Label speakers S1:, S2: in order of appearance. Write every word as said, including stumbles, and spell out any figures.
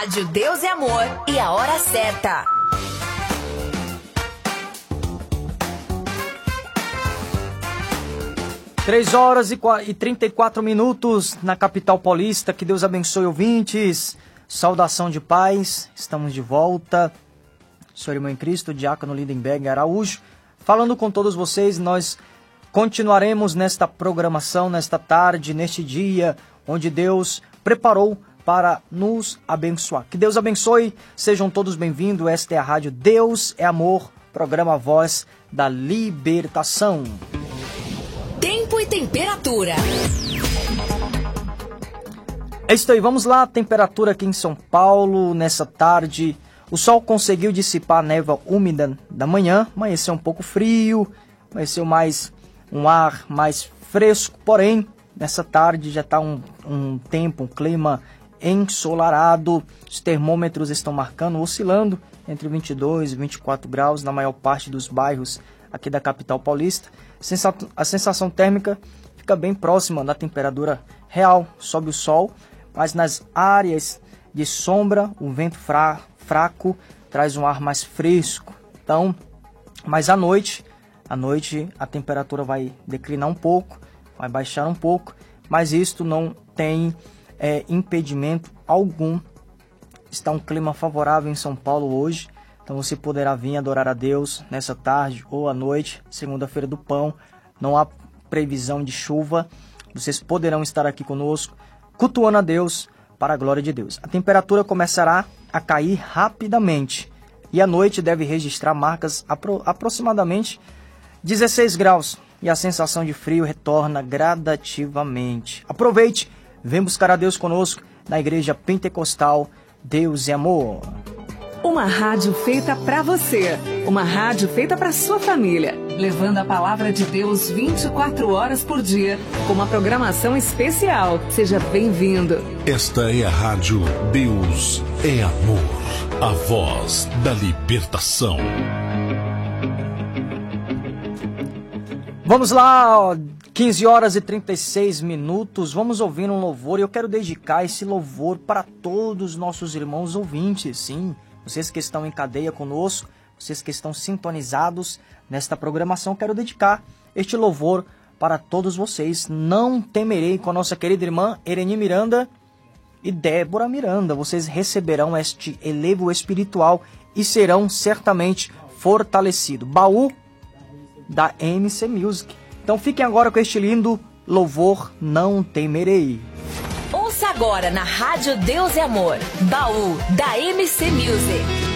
S1: Rádio Deus é Amor e a hora certa.
S2: Três horas e trinta e quatro minutos na capital paulista. Que Deus abençoe, ouvintes. Saudação de paz. Estamos de volta. Sou irmão em Cristo, diácono Lindenberg Araújo. Falando com todos vocês, nós continuaremos nesta programação, nesta tarde, neste dia, onde Deus preparou para nos abençoar. Que Deus abençoe. Sejam todos bem-vindos. Esta é a Rádio Deus é Amor, programa Voz da Libertação.
S1: Tempo e temperatura.
S2: É isso aí, vamos lá. Temperatura aqui em São Paulo nessa tarde. O sol conseguiu dissipar a névoa úmida da manhã. Amanheceu um pouco frio, amanheceu mais um ar mais fresco. Porém, nessa tarde já está um, um tempo, um clima ensolarado. Os termômetros estão marcando, oscilando entre vinte e dois e vinte e quatro graus na maior parte dos bairros aqui da capital paulista. A sensação térmica fica bem próxima da temperatura real, sobe o sol, mas nas áreas de sombra o vento fra fraco traz um ar mais fresco. Então, mas à noite, à noite a temperatura vai declinar um pouco, vai baixar um pouco, mas isto não tem é, impedimento algum. Está um clima favorável em São Paulo hoje. Então você poderá vir adorar a Deus nessa tarde ou à noite, segunda-feira do pão. Não há previsão de chuva. Vocês poderão estar aqui conosco, cultuando a Deus para a glória de Deus. A temperatura começará a cair rapidamente e à noite deve registrar marcas apro aproximadamente dezesseis graus. E a sensação de frio retorna gradativamente. Aproveite, vem buscar a Deus conosco na Igreja Pentecostal Deus é Amor.
S3: Uma rádio feita para você, uma rádio feita para sua família, levando a palavra de Deus vinte e quatro horas por dia, com uma programação especial. Seja bem-vindo.
S4: Esta é a Rádio Deus é Amor, a voz da libertação.
S2: Vamos lá, quinze horas e trinta e seis minutos, vamos ouvir um louvor e eu quero dedicar esse louvor para todos os nossos irmãos ouvintes, sim. Vocês que estão em cadeia conosco, vocês que estão sintonizados nesta programação, quero dedicar este louvor para todos vocês. Não temerei, com a nossa querida irmã Ereni Miranda e Débora Miranda. Vocês receberão este elevo espiritual e serão certamente fortalecidos. Baú da M C Music. Então fiquem agora com este lindo louvor, Não Temerei.
S1: Ouça agora na Rádio Deus é Amor, Baú da M C Music.